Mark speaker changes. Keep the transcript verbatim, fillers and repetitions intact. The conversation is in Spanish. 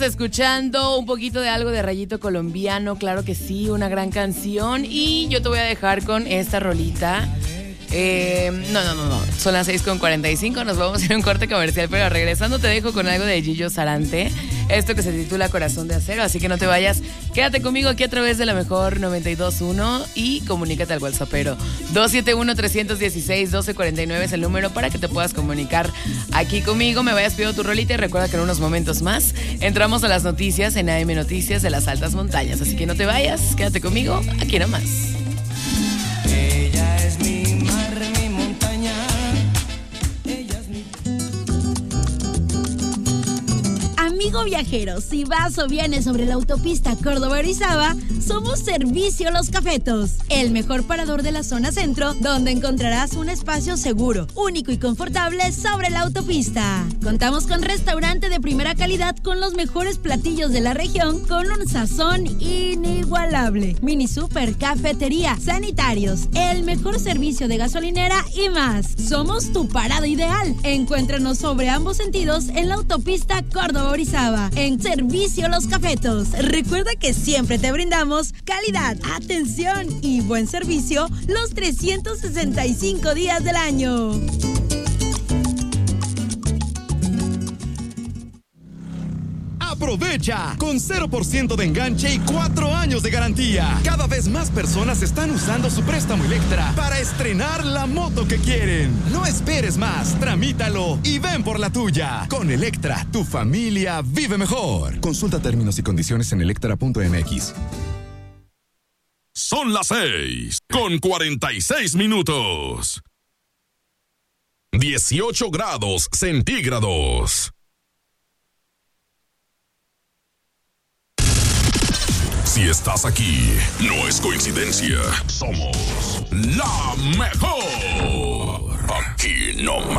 Speaker 1: Escuchando un poquito de algo de Rayito Colombiano, claro que sí, una gran canción. Y yo te voy a dejar con esta rolita. Eh, no, no, no, no. Son las seis con cuarenta y cinco. Nos vamos a ir a un corte comercial, pero regresando te dejo con algo de Gillo Sarante. Esto que se titula Corazón de Acero. Así que no te vayas. Quédate conmigo aquí a través de la mejor noventa y dos punto uno y comunícate al WhatsAppero. dos siete uno, tres uno seis, uno dos cuatro nueve es el número para que te puedas comunicar aquí conmigo. Me vayas pidiendo tu rolita y recuerda que en unos momentos más entramos a las noticias en A M Noticias de las Altas Montañas. Así que no te vayas. Quédate conmigo aquí nomás.
Speaker 2: Ella es mi mar, mi montaña. Ella es mi...
Speaker 3: Amigo viajero, si vas o vienes sobre la autopista Córdoba-Orizaba, somos Servicio Los Cafetos, el mejor parador de la zona centro, donde encontrarás un espacio seguro, único y confortable sobre la autopista. Contamos con restaurante de primera calidad con los mejores platillos de la región, con un sazón inigualable. Mini super, cafetería, sanitarios, el mejor servicio de gasolinera y más. Somos tu parada ideal. Encuéntranos sobre ambos sentidos en la autopista Córdoba-Orizaba, en Servicio Los Cafetos. Recuerda que siempre te brindamos calidad, atención y buen servicio los trescientos sesenta y cinco días del año.
Speaker 4: Aprovecha con cero por ciento de enganche y cuatro años de garantía. Cada vez más personas están usando su préstamo Electra para estrenar la moto que quieren. No esperes más, tramítalo y ven por la tuya. Con Electra, tu familia vive mejor. Consulta términos y condiciones en electra punto m x.
Speaker 5: Son las seis con cuarenta y seis minutos. dieciocho grados centígrados. Si estás aquí, no es coincidencia. Somos la mejor. Aquí no más.